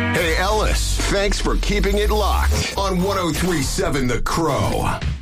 Hey, Ellis, thanks for keeping it locked on 103.7 The Crow.